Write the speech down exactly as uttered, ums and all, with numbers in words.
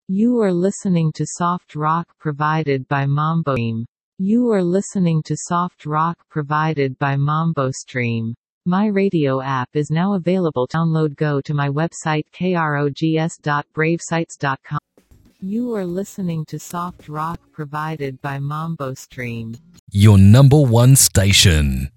You are listening to soft rock provided by Mambo Stream. You are listening to soft rock provided by Mambo Stream. My radio app is now available. Download. Go to my website krogs dot brave sites dot com. You are listening to soft rock provided by Mambo Stream. Your number one station.